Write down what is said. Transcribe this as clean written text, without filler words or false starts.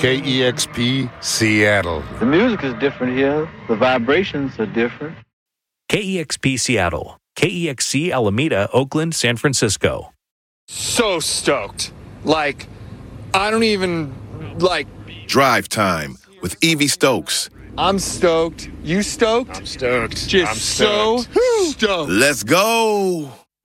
KEXP Seattle. The music is different here. The vibrations are different. KEXP Seattle. KEXC Alameda, Oakland, San Francisco. So stoked. Like, I don't even, like... Drive Time with Evie Stokes. I'm stoked. You stoked? I'm stoked. Just I'm stoked. so stoked. Let's go.